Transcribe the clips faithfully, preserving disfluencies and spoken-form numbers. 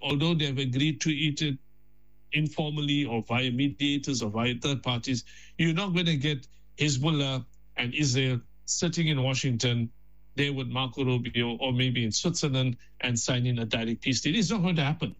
although they have agreed to eat it informally or via mediators or via third parties, you're not going to get Hezbollah and Israel sitting in Washington, there with Marco Rubio or maybe in Switzerland and signing a direct peace deal. It's not going to happen.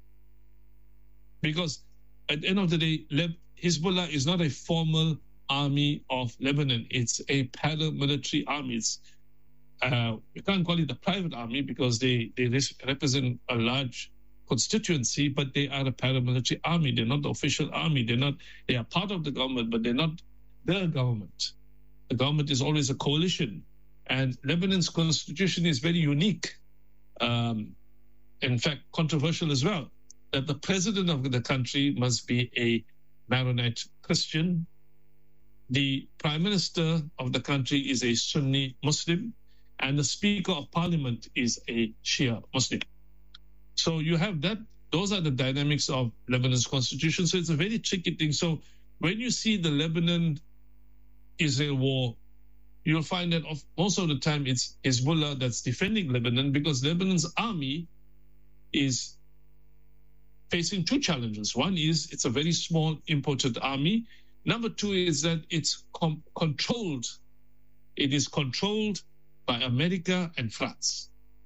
Because at the end of the day, Hezbollah is not a formal army of Lebanon. It's a paramilitary army. It's, uh, we can't call it a private army because they, they represent a large constituency, but they are a paramilitary army. They're not the official army. They're not, they are part of the government, but they're not the government. The government is always a coalition. And Lebanon's constitution is very unique. Um, in fact, controversial as well, that the president of the country must be a Maronite Christian. The prime minister of the country is a Sunni Muslim, and the speaker of parliament is a Shia Muslim. So you have that. Those are the dynamics of Lebanon's constitution. So it's a very tricky thing. So when you see the Lebanon-Israel war, you'll find that of, most of the time it's Hezbollah that's defending Lebanon, because Lebanon's army is facing two challenges. One is it's a very small imported army. Number two is that it's com- controlled. It is controlled by America and France.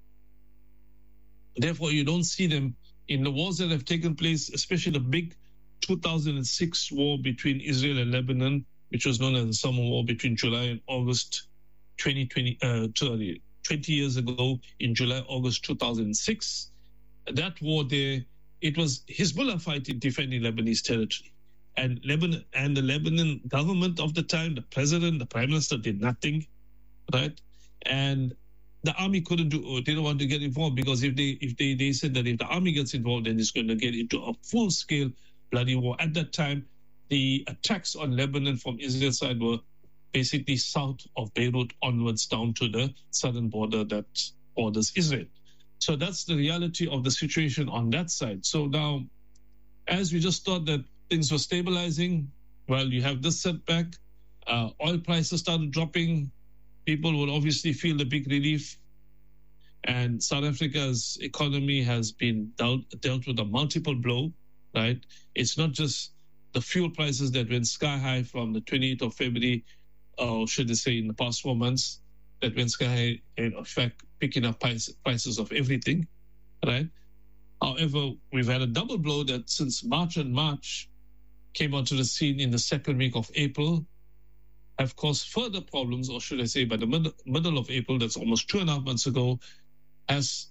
Therefore, you don't see them in the wars that have taken place, especially the big two thousand six war between Israel and Lebanon, which was known as the Summer War between July and August twenty twenty, uh, twenty years ago in July, August two thousand six. That war there, it was Hezbollah fighting, defending Lebanese territory. And Lebanon and the Lebanon government of the time, the president, the prime minister did nothing, right? And the army couldn't do, didn't want to get involved, because if they if they, they said that if the army gets involved, then it's going to get into a full-scale bloody war. At that time, the attacks on Lebanon from Israel's side were basically south of Beirut onwards down to the southern border that borders Israel. So that's the reality of the situation on that side. So now, as we just thought that things were stabilizing, well, you have this setback. Uh, oil prices started dropping. People will obviously feel the big relief. And South Africa's economy has been dealt, dealt with a multiple blow, right? It's not just the fuel prices that went sky high from the twenty-eighth of February, or should I say in the past four months, that went sky high, in effect, picking up price, prices of everything, right? However, we've had a double blow that since March and March came onto the scene in the second week of April, have caused further problems, or should I say by the middle, middle of April, that's almost two and a half months ago, has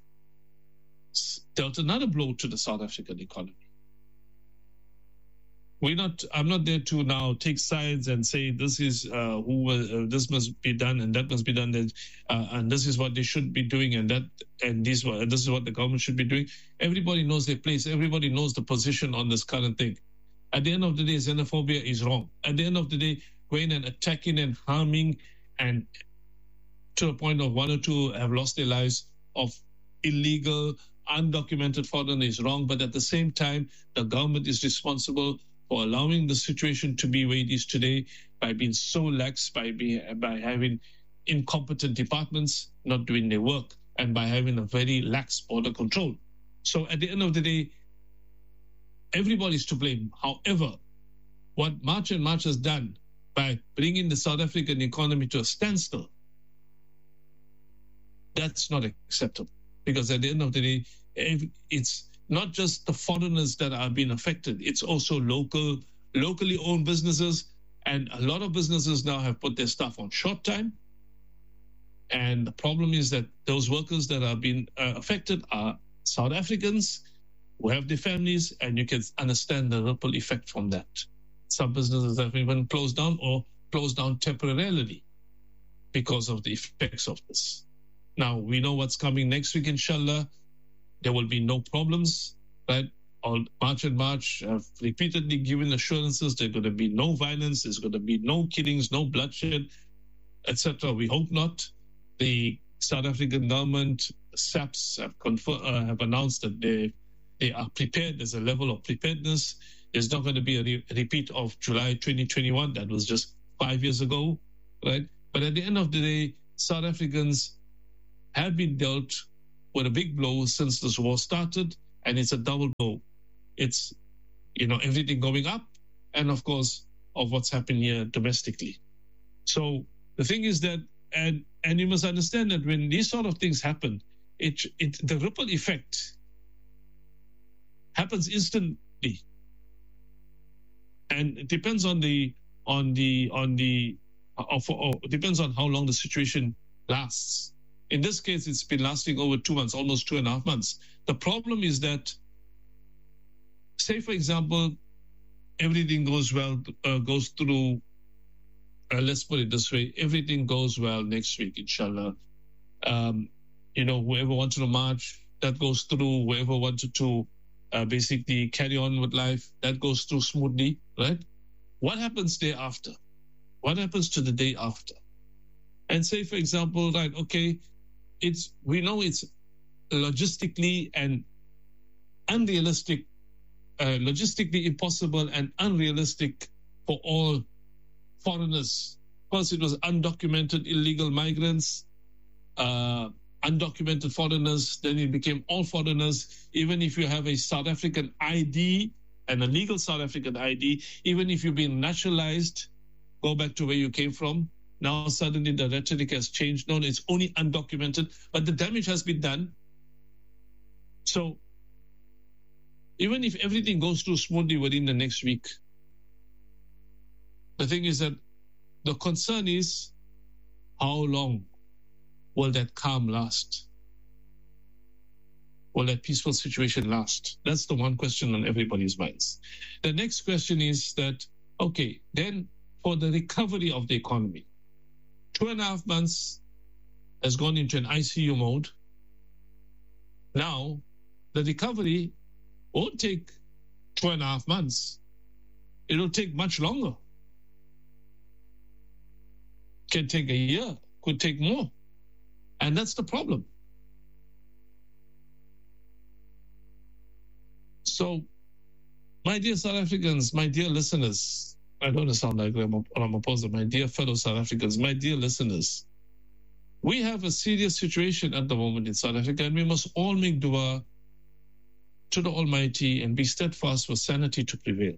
dealt another blow to the South African economy. We're not, I'm not there to now take sides and say this is uh, who uh, this must be done and that must be done, and, uh, and this is what they should be doing, and that and this, this is what the government should be doing. Everybody knows their place. Everybody knows the position on this current thing. At the end of the day, xenophobia is wrong. At the end of the day, going and attacking and harming, and to the point of one or two have lost their lives of illegal, undocumented foreigners is wrong. But at the same time, the government is responsible for allowing the situation to be where it is today by being so lax, by being, by having incompetent departments not doing their work, and by having a very lax border control. So at the end of the day, everybody's to blame. However, what March and March has done by bringing the South African economy to a standstill, that's not acceptable. Because at the end of the day, it's not just the foreigners that are being affected, it's also local, locally owned businesses. And a lot of businesses now have put their stuff on short time. And the problem is that those workers that are being uh, affected are South Africans who have their families, and you can understand the ripple effect from that. Some businesses have even closed down or closed down temporarily because of the effects of this. Now, we know what's coming next week, inshallah. There will be no problems, right? All March and March have repeatedly given assurances there's going to be no violence, there's going to be no killings, no bloodshed, et cetera. We hope not. The South African government, SAPS, have, confer- uh, have announced that they they are prepared. There's a level of preparedness. There's not going to be a re- repeat of July twenty twenty-one. That was just five years ago, right? But at the end of the day, South Africans have been dealt with a big blow since this war started, and it's a double blow. It's, you know, everything going up, and of course, of what's happened here domestically. So the thing is that, and and you must understand that when these sort of things happen, it it the ripple effect happens instantly, and it depends on the on the on the of, of, depends on how long the situation lasts. In this case, it's been lasting over two months, almost two and a half months. The problem is that, say for example, everything goes well, uh, goes through. Uh, let's put it this way: everything goes well next week, inshallah. Um, you know, whoever wanted to march, that goes through. Whoever wanted to uh, basically carry on with life, that goes through smoothly, right? What happens day after? What happens to the day after? And say, for example, right, okay, it's we know it's logistically and unrealistic, uh, logistically impossible and unrealistic for all foreigners. First, it was undocumented illegal migrants, uh, undocumented foreigners. Then it became all foreigners. Even if you have a South African I D and a legal South African I D, even if you've been naturalized, go back to where you came from. Now suddenly the rhetoric has changed. No, it's only undocumented, but the damage has been done. So even if everything goes through smoothly within the next week, the thing is that the concern is, how long will that calm last? Will that peaceful situation last? That's the one question on everybody's minds. The next question is that, okay, then for the recovery of the economy, two and a half months has gone into an I C U mode. Now, the recovery won't take two and a half months. It'll take much longer. Can take a year, could take more. And that's the problem. So, my dear South Africans, my dear listeners, I don't want to sound like Ramaphosa, my dear fellow South Africans, my dear listeners, we have a serious situation at the moment in South Africa, and we must all make dua to the Almighty and be steadfast for sanity to prevail.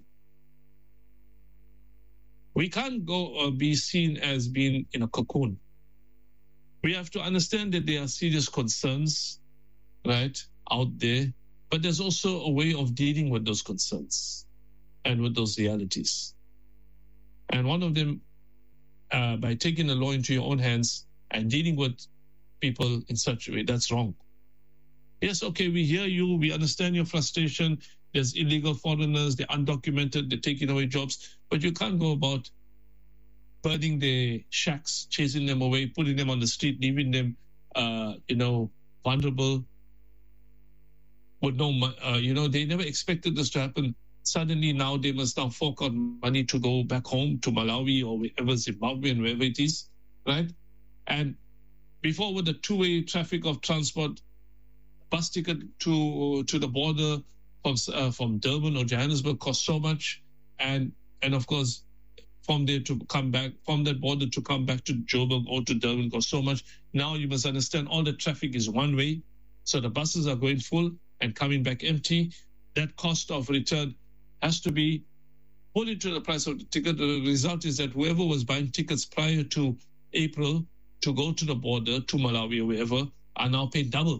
We can't go or be seen as being in a cocoon. We have to understand that there are serious concerns, right, out there, but there's also a way of dealing with those concerns and with those realities. And one of them, uh, by taking the law into your own hands and dealing with people in such a way, that's wrong. Yes, okay, we hear you, we understand your frustration. There's illegal foreigners, they're undocumented, they're taking away jobs, but you can't go about burning their shacks, chasing them away, putting them on the street, leaving them, uh, you know, vulnerable. With no, uh, you know, they never expected this to happen. Suddenly now they must now fork out money to go back home to Malawi or wherever, Zimbabwe and wherever it is, right? And before, with the two-way traffic of transport, bus ticket to to the border from uh, from Durban or Johannesburg cost so much, and and of course from there to come back from that border to come back to Joburg or to Durban cost so much. Now you must understand all the traffic is one way, so the buses are going full and coming back empty. That cost of return has to be put into the price of the ticket. The result is that whoever was buying tickets prior to April to go to the border to Malawi or wherever are now paid double.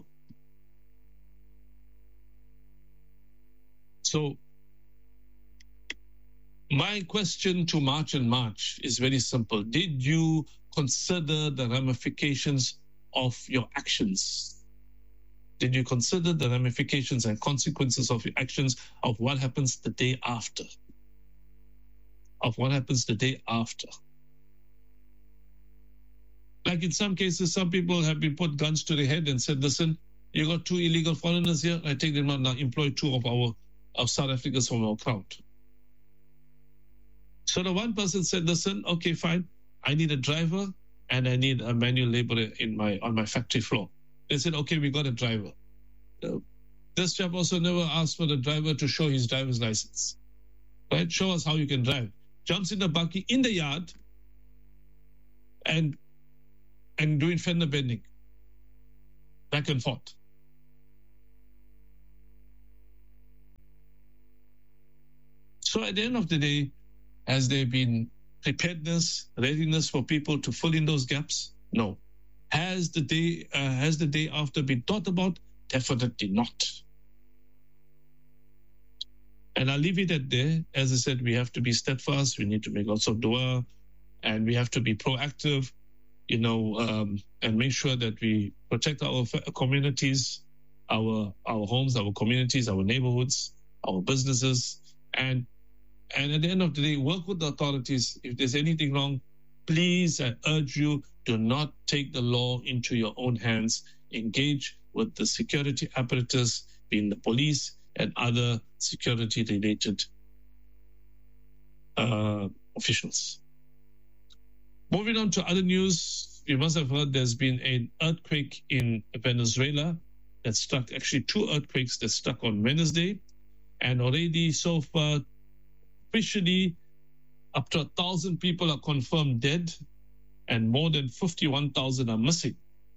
So my question to March and March is very simple. Did you consider the ramifications of your actions? Did you consider the ramifications and consequences of your actions of what happens the day after? Of what happens the day after? Like in some cases, some people have been put guns to their head and said, listen, you got two illegal foreigners here, I take them out now, employ two of our of South Africans from our crowd. So the one person said, listen, okay, fine, I need a driver and I need a manual laborer in my on my factory floor. They said, okay, we got a driver. Uh, this chap also never asked for the driver to show his driver's license. Right? Show us how you can drive. Jumps in the bakkie in the yard and and doing fender bending back and forth. So at the end of the day, has there been preparedness, readiness for people to fill in those gaps? No. Has the day uh, has the day after been thought about? Definitely not. And I'll leave it at there. As I said, we have to be steadfast. We need to make lots of dua, and we have to be proactive, you know, um, and make sure that we protect our communities, our our homes, our communities, our neighborhoods, our businesses, and and at the end of the day, work with the authorities. If there's anything wrong, please, I urge you, do not take the law into your own hands. Engage with the security apparatus, being the police and other security-related uh, officials. Moving on to other news, you must have heard there's been an earthquake in Venezuela that struck, actually two earthquakes that struck on Wednesday, and already so far, officially, up to a thousand people are confirmed dead, and more than fifty-one thousand are missing.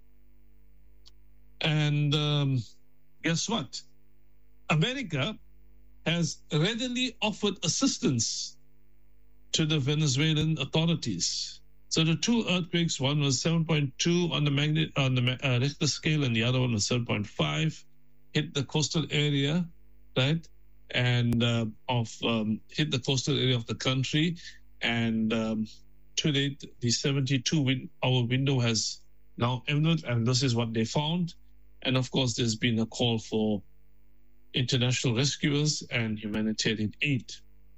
And um, guess what? America has readily offered assistance to the Venezuelan authorities. So the two earthquakes, one was seven point two on the magnet on the uh, Richter scale, and the other one was seven point five, hit the coastal area, right? And uh, of um, hit the coastal area of the country, and um, to date, the seventy-two win- hour window has now ended, and this is what they found. And of course, there's been a call for international rescuers and humanitarian aid.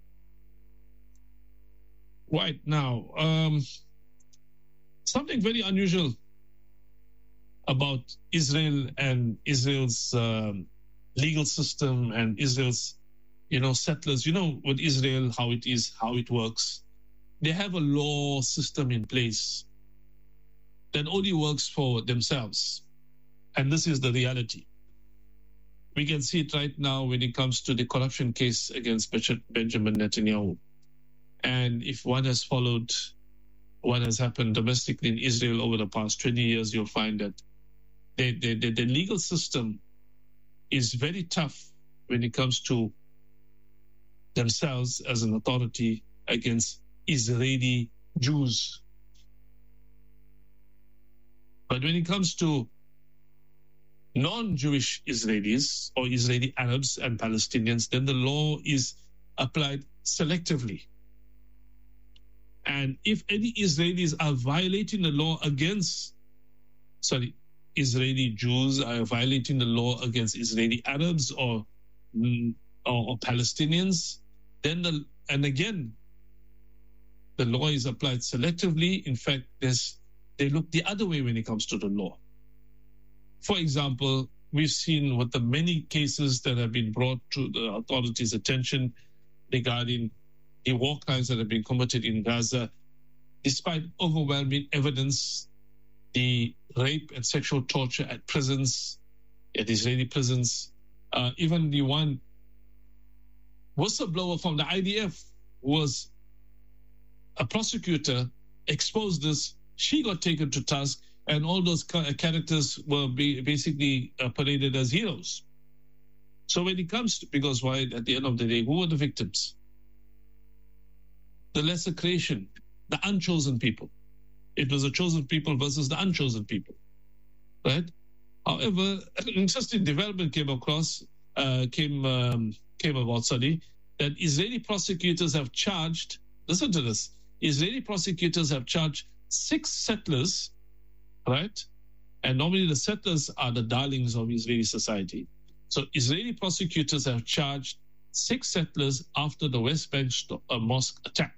Right now, um, something very unusual about Israel and Israel's um, legal system and Israel's, you know, settlers. You know, with Israel, how it is, how it works. They have a law system in place that only works for themselves. And this is the reality. We can see it right now when it comes to the corruption case against Benjamin Netanyahu. And if one has followed what has happened domestically in Israel over the past twenty years, you'll find that the, the, the, the legal system is very tough when it comes to themselves as an authority against Israeli Jews. But when it comes to non-Jewish Israelis or Israeli Arabs and Palestinians, then the law is applied selectively. And if any Israelis are violating the law against, sorry, Israeli Jews are violating the law against Israeli Arabs or, or, or Palestinians, then the, and again, the law is applied selectively. In fact, there's, they look the other way when it comes to the law. For example, we've seen with the many cases that have been brought to the authorities' attention regarding the war crimes that have been committed in Gaza. Despite overwhelming evidence, the rape and sexual torture at prisons, at Israeli prisons, uh, even the one whistleblower from the I D F was a prosecutor, exposed this, she got taken to task, and all those characters were basically paraded as heroes. So when it comes to, because why, at the end of the day, who were the victims? The lesser creation, the unchosen people. It was the chosen people versus the unchosen people, right? However, an interesting development came across, uh, came um, came about, sorry, that Israeli prosecutors have charged, listen to this, Israeli prosecutors have charged six settlers, right? And normally the settlers are the darlings of Israeli society. So Israeli prosecutors have charged six settlers after the West Bank uh, mosque attack.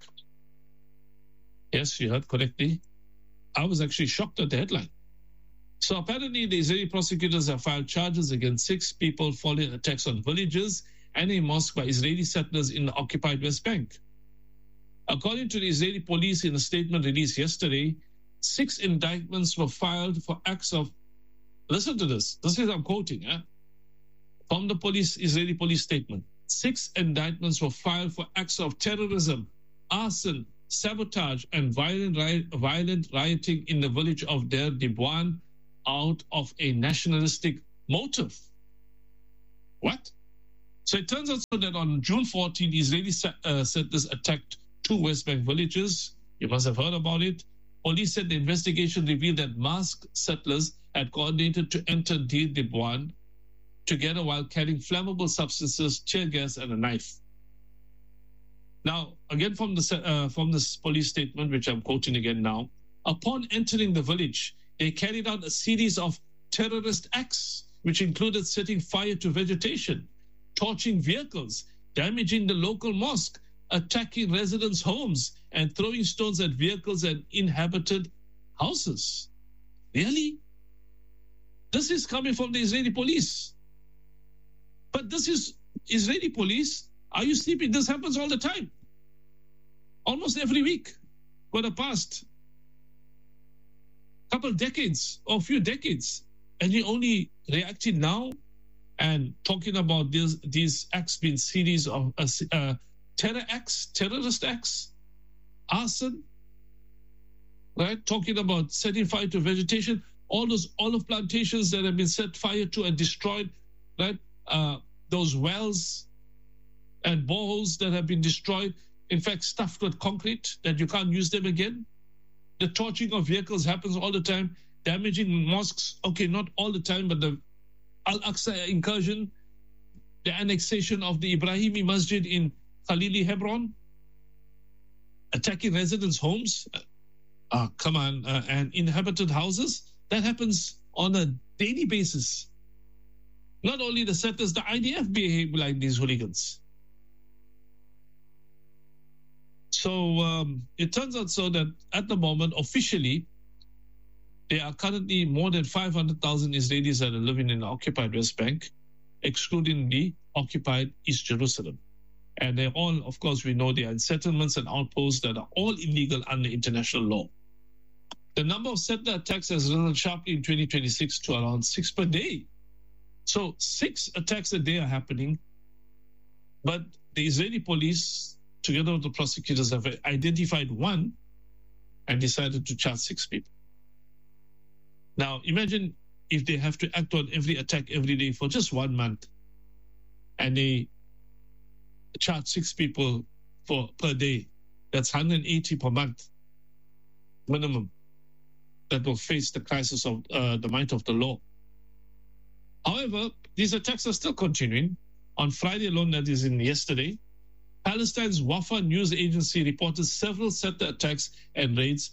Yes, you heard correctly. I was actually shocked at the headline. So apparently the Israeli prosecutors have filed charges against six people following attacks on villages and a mosque by Israeli settlers in the occupied West Bank. According to the Israeli police in a statement released yesterday, six indictments were filed for acts of, listen to this, this is I'm quoting, eh? From the police, Israeli police statement. Six indictments were filed for acts of terrorism, arson, sabotage, and violent, riot, violent rioting in the village of Der Dibwan out of a nationalistic motive. What? So it turns out so that on June fourteenth, Israeli uh, settlers attacked two West Bank villages. You must have heard about it. Police said the investigation revealed that masked settlers had coordinated to enter Deir Dibwan together while carrying flammable substances, tear gas, and a knife. Now, again from the uh, from this police statement, which I'm quoting again now, upon entering the village, they carried out a series of terrorist acts, which included setting fire to vegetation, torching vehicles, damaging the local mosque, attacking residents' homes, and throwing stones at vehicles and inhabited houses. Really? This is coming from the Israeli police. But this is Israeli police. Are you sleeping? This happens all the time. Almost every week for the past couple of decades or a few decades. And you're only reacting now and talking about this, these acts being series of uh, uh, terror acts, terrorist acts, arson, right? Talking about setting fire to vegetation, all those olive plantations that have been set fire to and destroyed, right? Uh, those wells and boreholes that have been destroyed, in fact, stuffed with concrete that you can't use them again. The torching of vehicles happens all the time, damaging mosques. Okay, not all the time, but the Al-Aqsa incursion, the annexation of the Ibrahimi Masjid in Khalili, Hebron, attacking residents' homes, uh, come on, uh, and inhabited houses. That happens on a daily basis. Not only the settlers, the I D F behave like these hooligans. So um, it turns out so that at the moment, officially, there are currently more than five hundred thousand Israelis that are living in the occupied West Bank, excluding the occupied East Jerusalem. And they're all, of course, we know they are in settlements and outposts that are all illegal under international law. The number of settler attacks has risen sharply in twenty twenty-six to around six per day. So six attacks a day are happening, but the Israeli police, together with the prosecutors, have identified one and decided to charge six people. Now, imagine if they have to act on every attack every day for just one month, and they charge six people for per day. That's one hundred eighty per month minimum that will face the crisis of uh, the might of the law. However, these attacks are still continuing. On Friday alone, that is in yesterday, Palestine's Wafa news agency reported several settler attacks and raids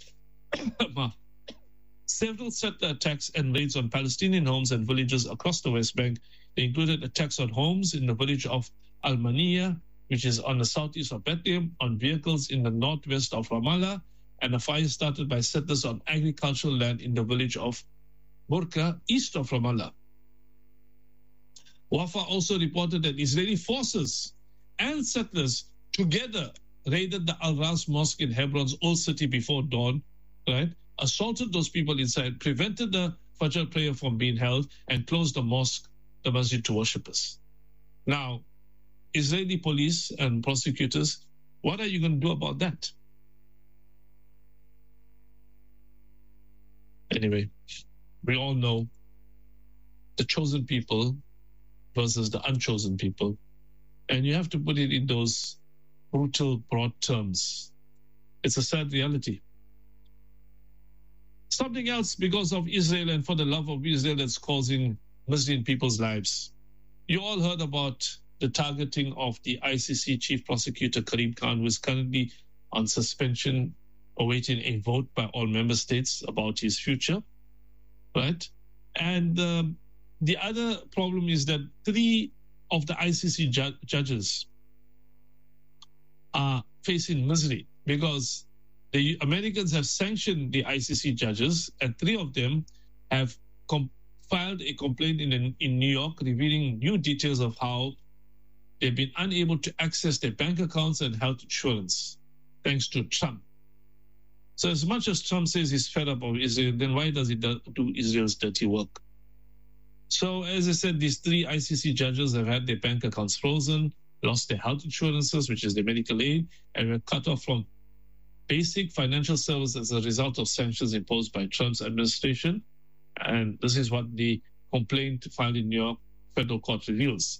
several settler attacks and raids on Palestinian homes and villages across the West Bank. They included attacks on homes in the village of Al-Maniya, which is on the southeast of Bethlehem, on vehicles in the northwest of Ramallah, and a fire started by settlers on agricultural land in the village of Burqa, east of Ramallah. Wafa also reported that Israeli forces and settlers together raided the Al-Ras Mosque in Hebron's Old City before dawn, right? Assaulted those people inside, prevented the Fajr prayer from being held, and closed the mosque, the masjid, to worshippers. Now, Israeli police and prosecutors, what are you going to do about that? Anyway, we all know the chosen people versus the unchosen people. And you have to put it in those brutal, broad terms. It's a sad reality. Something else because of Israel and for the love of Israel that's causing Muslim people's lives. You all heard about the targeting of the I C C Chief Prosecutor Karim Khan, who is currently on suspension, awaiting a vote by all member states about his future, right? And um, the other problem is that three of the I C C ju- judges are facing misery because the Americans have sanctioned the I C C judges, and three of them have com- filed a complaint in, in New York revealing new details of how they've been unable to access their bank accounts and health insurance thanks to Trump. So as much as Trump says he's fed up of Israel, then why does he do Israel's dirty work? So as I said, these three I C C judges have had their bank accounts frozen, lost their health insurances, which is their medical aid, and were cut off from basic financial services as a result of sanctions imposed by Trump's administration. And this is what the complaint filed in New York federal court reveals.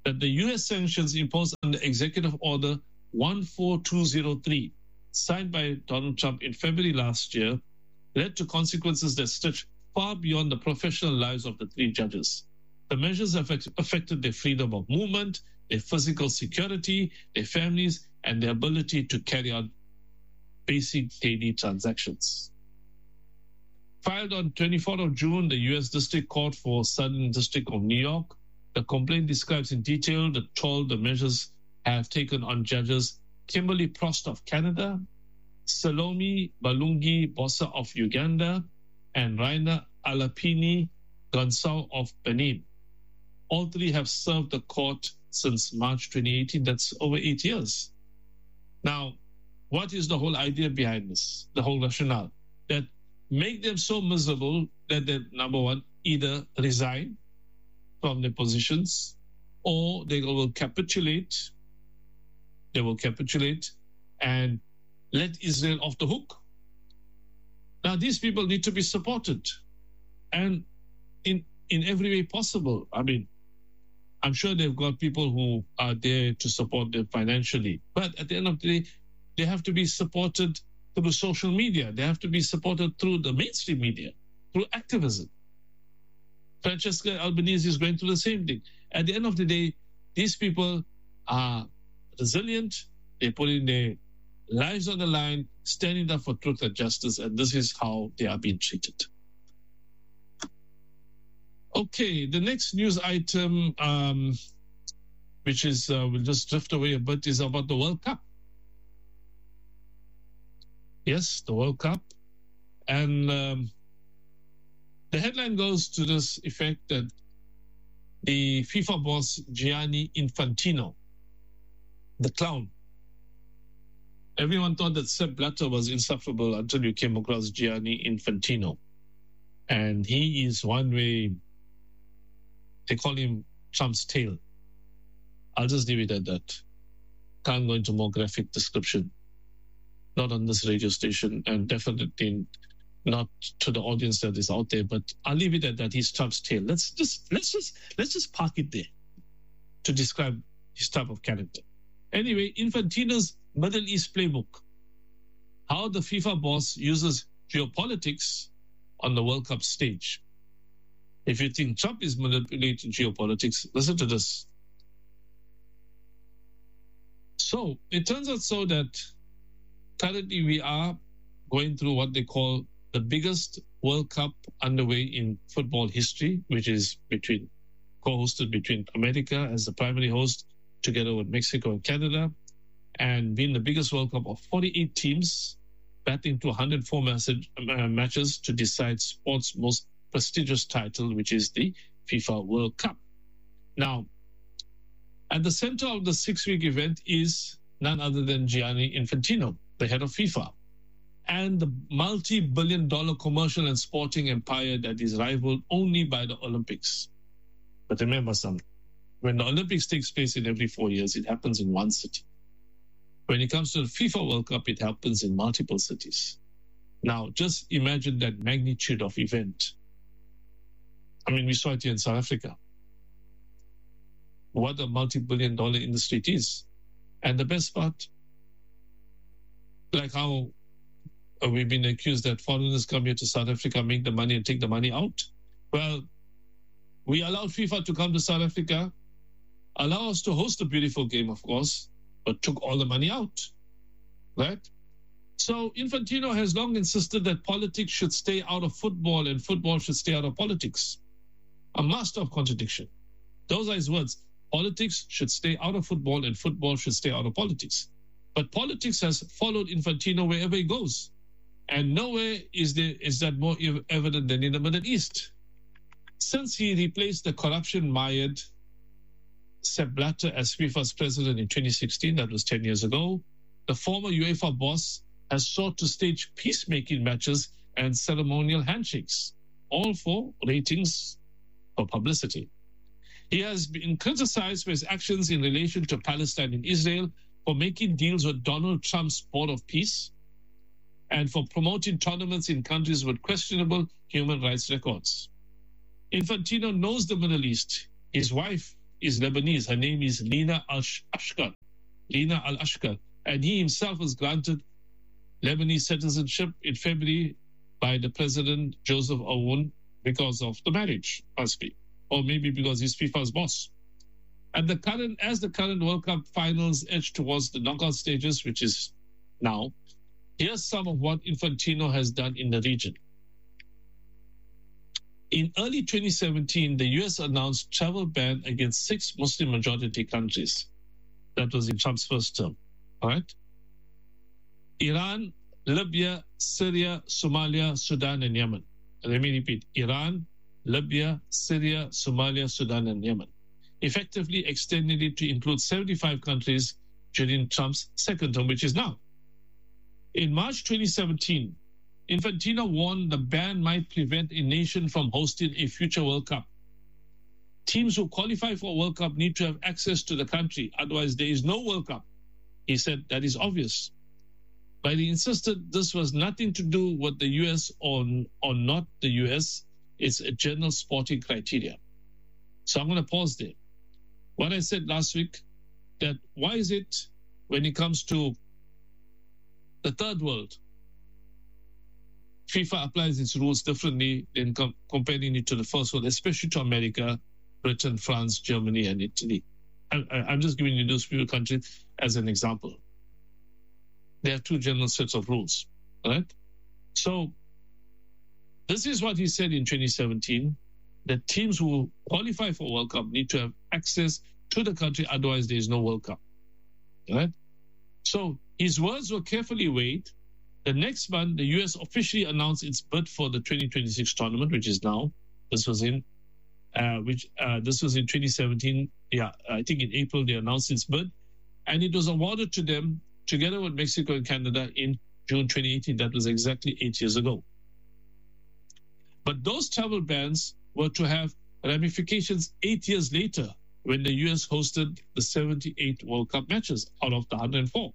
that the U S sanctions imposed under Executive Order one four two zero three, signed by Donald Trump in February last year, led to consequences that stretch far beyond the professional lives of the three judges. The measures have affected their freedom of movement, their physical security, their families, and their ability to carry out basic daily transactions. Filed on twenty-fourth of June, the U S District Court for Southern District of New York, the complaint describes in detail the toll the measures have taken on judges Kimberly Prost of Canada, Salome Balungi Bossa of Uganda, and Raina Alapini Gansau of Benin. All three have served the court since March twenty eighteen. That's over eight years. Now, what is the whole idea behind this? The whole rationale that make them so miserable that they, number one, either resign from their positions or they will capitulate. They will capitulate and let Israel off the hook. Now, these people need to be supported and in, in every way possible. I mean, I'm sure they've got people who are there to support them financially. But at the end of the day, they have to be supported through social media. They have to be supported through the mainstream media, through activism. Francesca Albanese is going through the same thing. At the end of the day, these people are resilient. They put in their lives on the line, standing up for truth and justice, and this is how they are being treated. Okay, the next news item, um, which is, uh, we'll just drift away a bit, is about the World Cup. Yes, the World Cup. And um, the headline goes to this effect that the FIFA boss, Gianni Infantino, the clown. Everyone thought that Sepp Blatter was insufferable until you came across Gianni Infantino. And he is one way, they call him Trump's tail. I'll just leave it at that. Can't go into more graphic description. Not on this radio station, and definitely not to the audience that is out there. But I'll leave it at that. He's Trump's tail. Let's just let's just let's just park it there to describe his type of character. Anyway, Infantino's Middle East playbook: how the FIFA boss uses geopolitics on the World Cup stage. If you think Trump is manipulating geopolitics, listen to this. So it turns out so that currently we are going through what they call the biggest World Cup underway in football history, which is between co-hosted between America as the primary host together with Mexico and Canada, and being the biggest World Cup of forty-eight teams battling to one hundred four message, uh, matches to decide sport's most prestigious title, which is the FIFA World Cup. Now, at the center of the six-week event is none other than Gianni Infantino, the head of FIFA, and the multi-billion dollar commercial and sporting empire that is rivaled only by the Olympics. But remember something, when the Olympics takes place in every four years, it happens in one city. When it comes to the FIFA World Cup, it happens in multiple cities. Now, just imagine that magnitude of event. I mean, we saw it here in South Africa. What a multi-billion dollar industry it is. And the best part, like how we've been accused that foreigners come here to South Africa, make the money and take the money out. Well, we allowed FIFA to come to South Africa, allow us to host a beautiful game, of course, but took all the money out, right? So Infantino has long insisted that politics should stay out of football and football should stay out of politics. A master of contradiction. Those are his words. Politics should stay out of football and football should stay out of politics. But politics has followed Infantino wherever he goes. And nowhere is there is that more evident than in the Middle East. Since he replaced the corruption-mired Sepp Blatter as FIFA's president in twenty sixteen, that was ten years ago, the former UEFA boss has sought to stage peacemaking matches and ceremonial handshakes, all for ratings or publicity. He has been criticized for his actions in relation to Palestine and Israel, for making deals with Donald Trump's Board of Peace, and for promoting tournaments in countries with questionable human rights records. Infantino knows the Middle East. His wife is Lebanese. Her name is Lina Al-Ashkar. Lina Al-Ashkar. And he himself was granted Lebanese citizenship in February by the President Joseph Aoun because of the marriage, must be. Or maybe because he's FIFA's boss. And the current, as the current World Cup finals edge towards the knockout stages, which is now, here's some of what Infantino has done in the region. In early twenty seventeen, the U S announced travel ban against six Muslim majority countries. That was in Trump's first term. All right? Iran, Libya, Syria, Somalia, Sudan, and Yemen. Let me repeat. Iran, Libya, Syria, Somalia, Sudan, and Yemen. Effectively extending it to include seventy-five countries during Trump's second term, which is now. In March twenty seventeen, Infantino warned the ban might prevent a nation from hosting a future World Cup. Teams who qualify for a World Cup need to have access to the country, otherwise there is no World Cup. He said that is obvious. But he insisted this was nothing to do with the U S or, or not the U S. It's a general sporting criteria. So I'm going to pause there. What I said last week, that why is it when it comes to the third world, FIFA applies its rules differently than com- comparing it to the first world, especially to America, Britain, France, Germany, and Italy. I, I, I'm just giving you those few countries as an example. There are two general sets of rules, right? So this is what he said in twenty seventeen, that teams who qualify for World Cup need to have access to the country, otherwise there is no World Cup, right? So his words were carefully weighed. The next month, the U S officially announced its bid for the twenty twenty-six tournament, which is now. This was in, uh, which uh, this was in twenty seventeen. Yeah, I think in April they announced its bid, and it was awarded to them together with Mexico and Canada in June twenty eighteen. That was exactly eight years ago. But those travel bans were to have ramifications eight years later when the U S hosted the seventy-eight World Cup matches out of the one hundred four.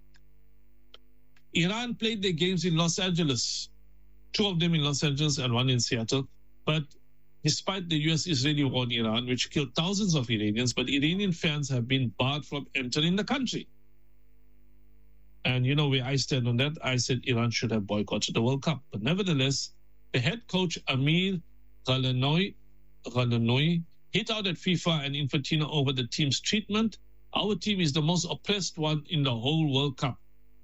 Iran played their games in Los Angeles, two of them in Los Angeles and one in Seattle. But despite the U S-Israeli war in Iran, which killed thousands of Iranians, but Iranian fans have been barred from entering the country. And you know where I stand on that. I said Iran should have boycotted the World Cup. But nevertheless, the head coach Amir Ghalanoy, Ghalanoy hit out at FIFA and Infantino over the team's treatment. Our team is the most oppressed one in the whole World Cup.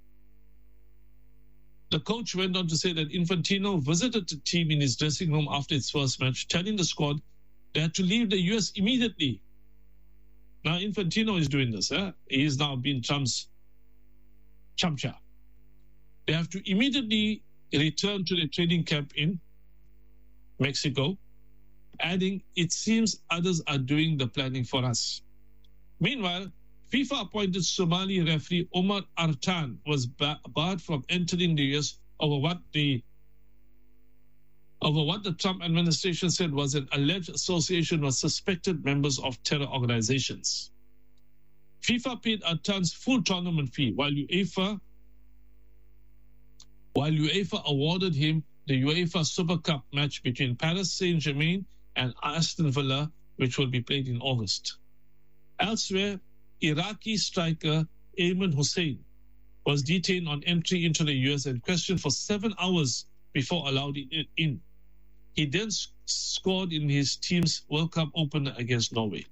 The coach went on to say that Infantino visited the team in his dressing room after its first match, telling the squad they had to leave the U S immediately. Now, Infantino is doing this. Eh? He is now being Trump's chamcha. They have to immediately return to the training camp in Mexico, adding, it seems others are doing the planning for us. Meanwhile, FIFA appointed Somali referee Omar Artan was bar- barred from entering the U S over what the over what the Trump administration said was an alleged association with suspected members of terror organizations. FIFA paid Artan's full tournament fee, while UEFA while UEFA awarded him the UEFA Super Cup match between Paris Saint-Germain and Aston Villa, which will be played in August. Elsewhere, Iraqi striker Ayman Hussein was detained on entry into the U S and questioned for seven hours before allowed in. He then scored in his team's World Cup opener against Norway.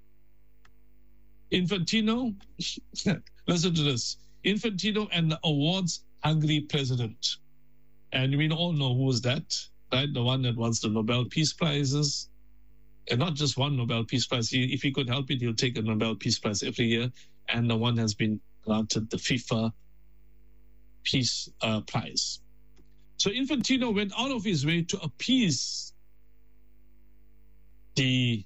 Infantino, listen to this, Infantino and the awards-hungry president. And we all know who was that, right? The one that wants the Nobel Peace Prizes. And not just one Nobel Peace Prize. He, if he could help it, he'll take a Nobel Peace Prize every year. And the one has been granted the FIFA Peace uh, Prize. So Infantino went out of his way to appease the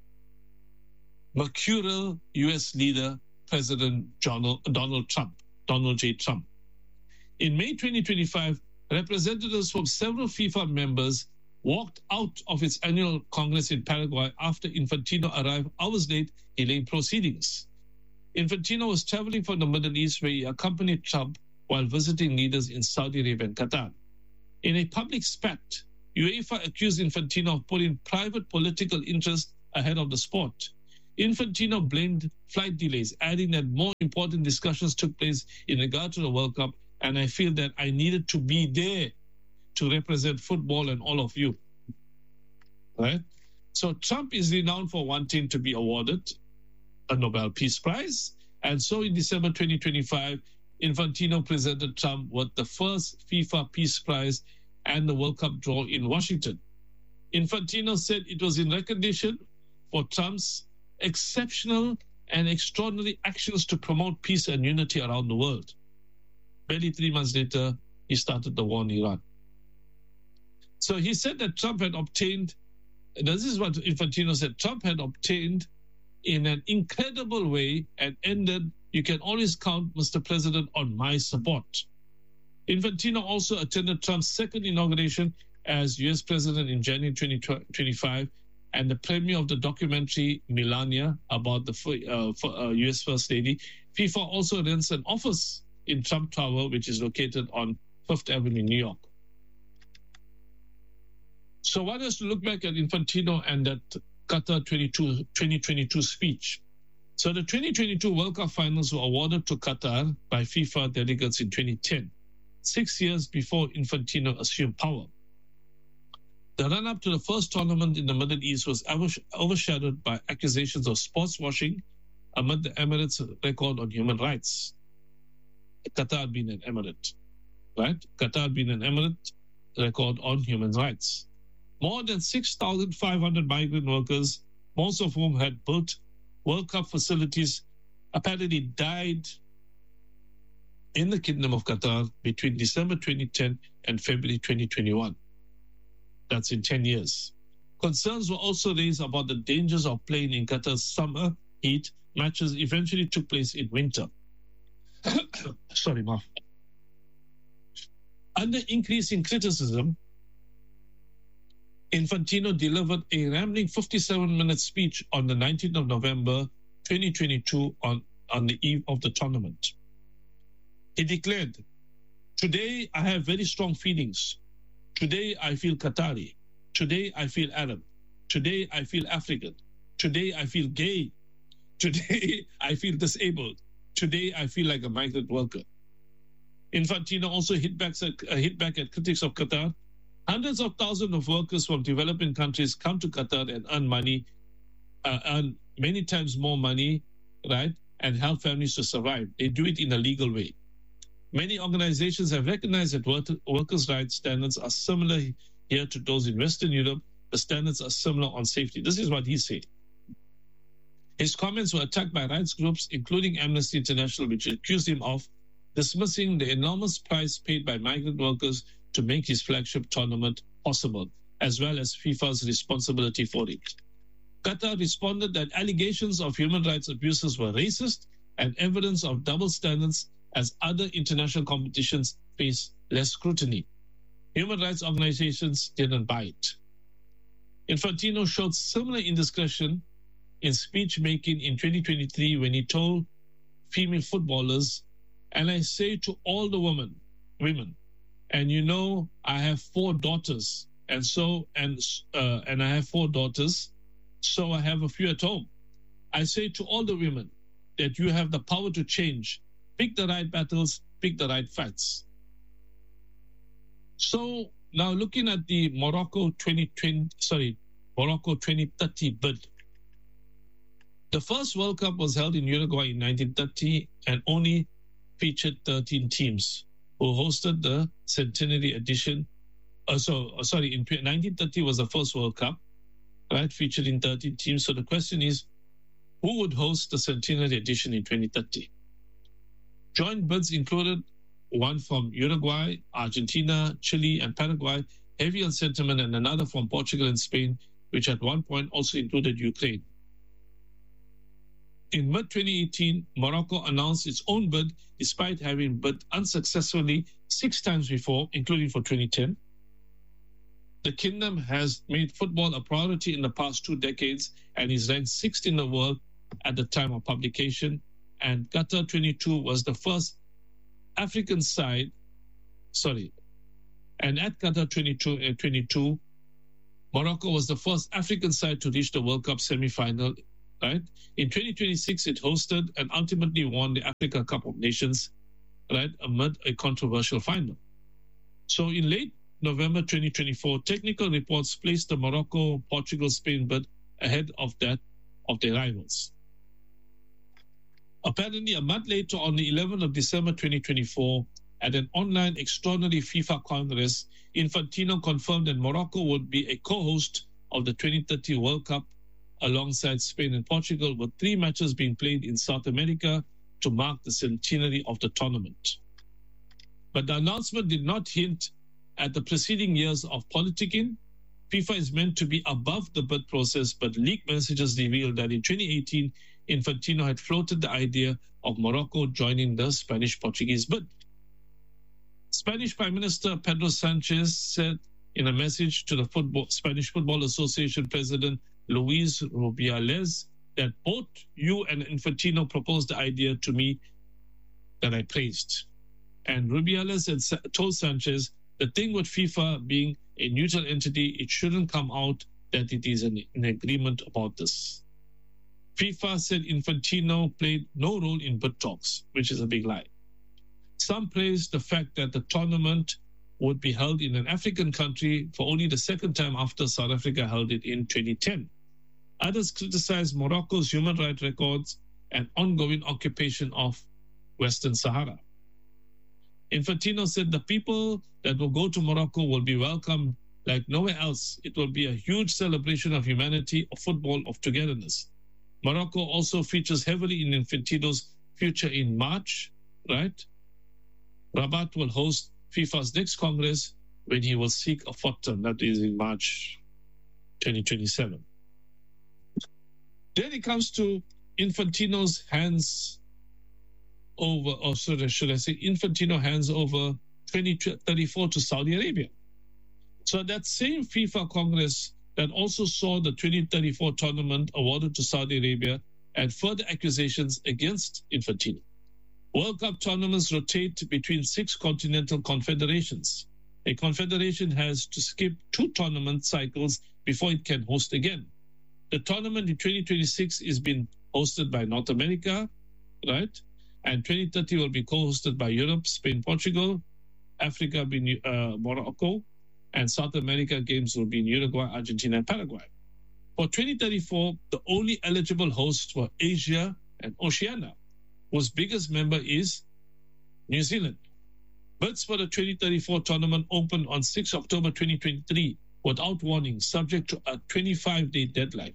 mercurial U S leader, President Donald, Donald Trump, Donald J. Trump. In May twenty twenty-five, representatives from several FIFA members walked out of its annual Congress in Paraguay after Infantino arrived hours late, delaying proceedings. Infantino was traveling from the Middle East, where he accompanied Trump while visiting leaders in Saudi Arabia and Qatar. In a public spat, UEFA accused Infantino of putting private political interest ahead of the sport. Infantino blamed flight delays, adding that more important discussions took place in regard to the World Cup, and I feel that I needed to be there to represent football and all of you. Right? So Trump is renowned for wanting to be awarded a Nobel Peace Prize. And so in December twenty twenty-five, Infantino presented Trump with the first FIFA Peace Prize and the World Cup draw in Washington. Infantino said it was in recognition for Trump's exceptional and extraordinary actions to promote peace and unity around the world. Barely three months later, he started the war in Iran. So he said that Trump had obtained, this is what Infantino said, Trump had obtained in an incredible way and ended, you can always count, Mister President, on my support. Infantino also attended Trump's second inauguration as U S President in January twenty twenty-five and the premiere of the documentary Melania about the uh, uh, U S First Lady. FIFA also rents an office in Trump Tower, which is located on Fifth Avenue, New York. So one has to look back at Infantino and that Qatar twenty twenty-two speech. So the twenty twenty-two World Cup finals were awarded to Qatar by FIFA delegates in twenty ten, six years before Infantino assumed power. The run-up to the first tournament in the Middle East was overshadowed by accusations of sports washing amid the Emirates' record on human rights. Qatar had been an emirate, right? Qatar had been an emirate record on human rights. More than six thousand five hundred migrant workers, most of whom had built World Cup facilities, apparently died in the Kingdom of Qatar between December twenty ten and February twenty twenty-one. That's in ten years. Concerns were also raised about the dangers of playing in Qatar's summer heat. Matches eventually took place in winter. Sorry, Ma. Under increasing criticism, Infantino delivered a rambling fifty-seven minute speech on the nineteenth of November twenty twenty-two on, on the eve of the tournament. He declared, "Today I have very strong feelings. Today I feel Qatari. Today I feel Arab. Today I feel African. Today I feel gay. Today I feel disabled. Today I feel like a migrant worker." Infantino also hit back at, uh, hit back at critics of Qatar. Hundreds of thousands of workers from developing countries come to Qatar and earn money, uh, earn many times more money, right, and help families to survive. They do it in a legal way. Many organizations have recognized that work- workers' rights standards are similar here to those in Western Europe. The standards are similar on safety. This is what he said. His comments were attacked by rights groups, including Amnesty International, which accused him of dismissing the enormous price paid by migrant workers to make his flagship tournament possible, as well as FIFA's responsibility for it. Qatar responded that allegations of human rights abuses were racist and evidence of double standards as other international competitions face less scrutiny. Human rights organizations didn't buy it. Infantino showed similar indiscretion in speech making in twenty twenty-three when he told female footballers, "And I say to all the women, women, and you know I have four daughters, and so and uh, and I have four daughters, so I have a few at home. I say to all the women that you have the power to change. Pick the right battles, pick the right fights." So now looking at the Morocco twenty twenty, sorry, Morocco twenty thirty bid. The first World Cup was held in Uruguay in nineteen thirty and only featured thirteen teams who hosted the centenary edition. Uh, so, uh, sorry, in nineteen thirty was the first World Cup, right, featuring thirteen teams. So the question is, who would host the centenary edition in twenty thirty? Joint bids included one from Uruguay, Argentina, Chile, and Paraguay, heavy on sentiment, and another from Portugal and Spain, which at one point also included Ukraine. In mid twenty eighteen, Morocco announced its own bid, despite having bid unsuccessfully six times before, including for twenty ten. The kingdom has made football a priority in the past two decades and is ranked sixth in the world at the time of publication. And Qatar twenty-two was the first African side, sorry, and at Qatar twenty-two, uh, twenty-two, Morocco was the first African side to reach the World Cup semi-final right? In twenty twenty-six, it hosted and ultimately won the Africa Cup of Nations, right, amid a controversial final. So in late November twenty twenty-four, technical reports placed the Morocco-Portugal-Spain bid ahead of that of their rivals. Apparently, a month later, on the eleventh of December twenty twenty-four, at an online extraordinary FIFA Congress, Infantino confirmed that Morocco would be a co-host of the twenty thirty World Cup alongside Spain and Portugal, with three matches being played in South America to mark the centenary of the tournament. But the announcement did not hint at the preceding years of politicking. FIFA is meant to be above the bid process, but leaked messages revealed that in twenty eighteen, Infantino had floated the idea of Morocco joining the Spanish-Portuguese bid. Spanish Prime Minister Pedro Sanchez said in a message to the football, Spanish Football Association President Luis Rubiales that both you and Infantino proposed the idea to me that I praised. And Rubiales had told Sanchez, the thing with FIFA being a neutral entity, it shouldn't come out that it is an, an agreement about this. FIFA said Infantino played no role in bid talks, which is a big lie. Some praised the fact that the tournament would be held in an African country for only the second time after South Africa held it in twenty ten. Others criticized Morocco's human rights records and ongoing occupation of Western Sahara. Infantino said the people that will go to Morocco will be welcomed like nowhere else. It will be a huge celebration of humanity, of football, of togetherness. Morocco also features heavily in Infantino's future in March, right? Rabat will host FIFA's next Congress when he will seek a fourth term, that is in March twenty twenty-seven. Then it comes to Infantino's hands over, or should I say, Infantino hands over twenty thirty-four to Saudi Arabia. So that same FIFA Congress that also saw the twenty thirty-four tournament awarded to Saudi Arabia and further accusations against Infantino. World Cup tournaments rotate between six continental confederations. A confederation has to skip two tournament cycles before it can host again. The tournament in twenty twenty-six is being hosted by North America, right? And twenty thirty will be co-hosted by Europe, Spain, Portugal, Africa being uh, Morocco, and South America games will be in Uruguay, Argentina, and Paraguay. For twenty thirty-four, the only eligible hosts were Asia and Oceania, whose biggest member is New Zealand. Bids for the twenty thirty-four tournament opened on sixth of October twenty twenty-three without warning, subject to a twenty-five day deadline.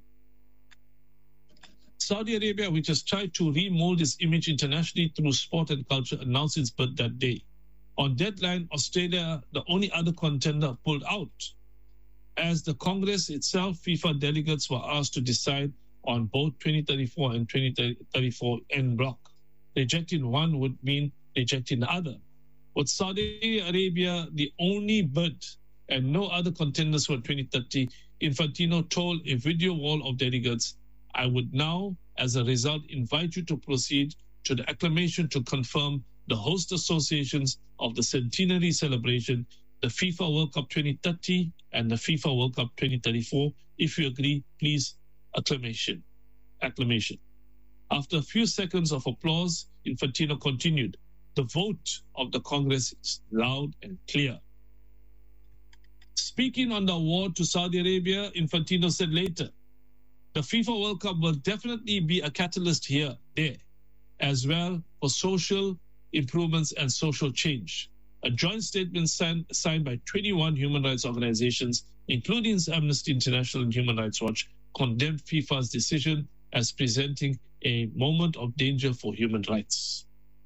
Saudi Arabia, which has tried to remold its image internationally through sport and culture, announced its bid that day. On deadline, Australia, the only other contender, pulled out. As the Congress itself, FIFA delegates were asked to decide on both twenty thirty-four and twenty thirty-four en bloc. Rejecting one would mean rejecting the other. With Saudi Arabia the only bid and no other contenders for twenty thirty, Infantino told a video wall of delegates, I would now, as a result, invite you to proceed to the acclamation to confirm the host associations of the centenary celebration, the FIFA World Cup twenty thirty and the FIFA World Cup twenty thirty-four. If you agree, please, acclamation. Acclamation. After a few seconds of applause, Infantino continued, the vote of the Congress is loud and clear. Speaking on the award to Saudi Arabia, Infantino said later, the FIFA World Cup will definitely be a catalyst here, there, as well for social improvements and social change. A joint statement signed, signed by twenty-one human rights organizations, including Amnesty International and Human Rights Watch, condemned FIFA's decision as presenting a moment of danger for human rights.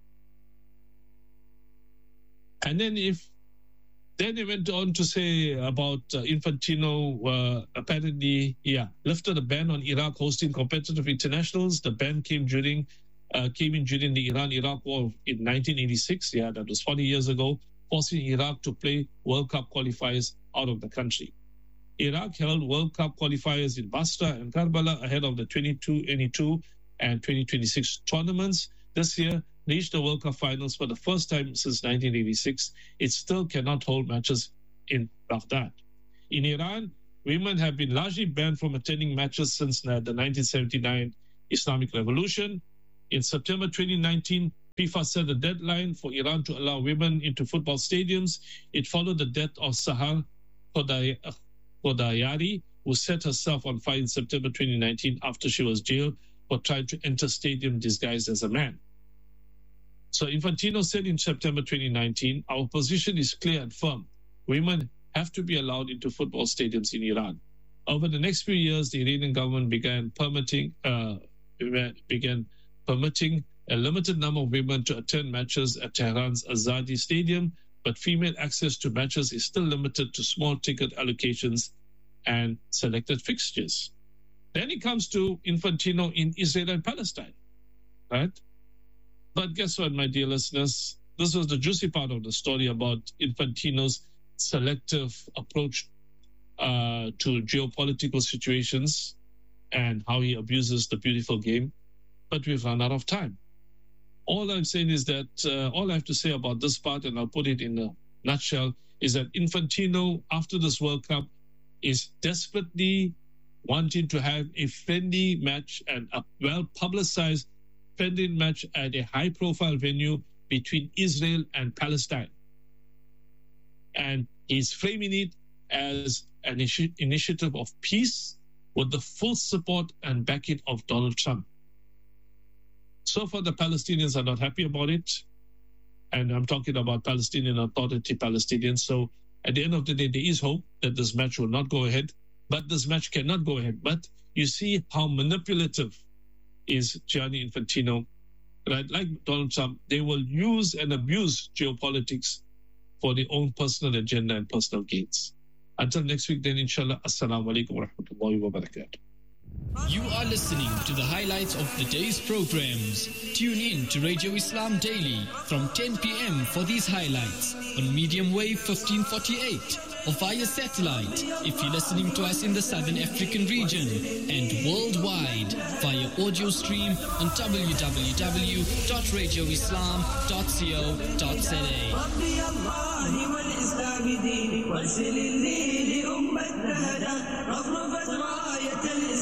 And then if then they went on to say about uh, Infantino uh, apparently, yeah, lifted a ban on Iraq hosting competitive internationals. The ban came during uh, came in during the Iran-Iraq war in nineteen eighty-six. Yeah, that was forty years ago, forcing Iraq to play World Cup qualifiers out of the country. Iraq held World Cup qualifiers in Basra and Karbala ahead of the twenty-two twenty-two and twenty twenty-six tournaments. This year, reached the World Cup finals for the first time since nineteen eighty-six. It still cannot hold matches in Baghdad. In Iran, women have been largely banned from attending matches since the nineteen seventy-nine Islamic Revolution. In September twenty nineteen, FIFA set a deadline for Iran to allow women into football stadiums. It followed the death of Sahar Khodayari, who set herself on fire in September twenty nineteen after she was jailed for trying to enter stadium disguised as a man. So Infantino said in September twenty nineteen, our position is clear and firm. Women have to be allowed into football stadiums in Iran. Over the next few years, the Iranian government began permitting, uh, began permitting a limited number of women to attend matches at Tehran's Azadi Stadium, but female access to matches is still limited to small ticket allocations and selected fixtures. Then it comes to Infantino in Israel and Palestine, right? But guess what, my dear listeners? This was the juicy part of the story about Infantino's selective approach uh, to geopolitical situations and how he abuses the beautiful game. But we've run out of time. All I'm saying is that uh, all I have to say about this part, and I'll put it in a nutshell, is that Infantino, after this World Cup, is desperately wanting to have a friendly match and a well-publicized friendly match at a high-profile venue between Israel and Palestine. And he's framing it as an initi- initiative of peace with the full support and backing of Donald Trump. So far, the Palestinians are not happy about it. And I'm talking about Palestinian Authority Palestinians. So at the end of the day, there is hope that this match will not go ahead. But this match cannot go ahead. But you see how manipulative is Gianni Infantino. Right? Like Donald Trump, they will use and abuse geopolitics for their own personal agenda and personal gains. Until next week, then, inshallah, assalamu alaikum wa rahmatullahi wa barakatuh. You are listening to the highlights of the day's programs. Tune in to Radio Islam Daily from ten p.m. for these highlights on medium wave fifteen forty-eight or via satellite if you're listening to us in the Southern African region, and worldwide via audio stream on w w w dot radio islam dot co dot z a.